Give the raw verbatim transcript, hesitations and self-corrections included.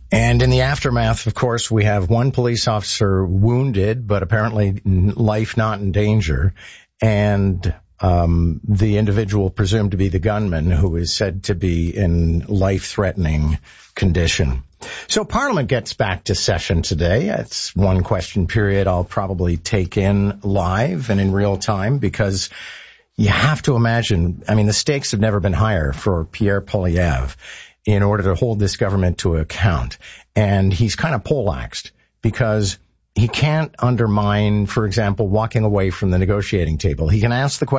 And in the aftermath, of course, we have one police officer wounded, but apparently life not in danger. And um the individual presumed to be the gunman, who is said to be in life-threatening condition. So Parliament gets back to session today. It's one question period I'll probably take in live and in real time, because you have to imagine, I mean, the stakes have never been higher for Pierre Poilievre in order to hold this government to account. And he's kind of poleaxed because he can't undermine, for example, walking away from the negotiating table. He can ask the question,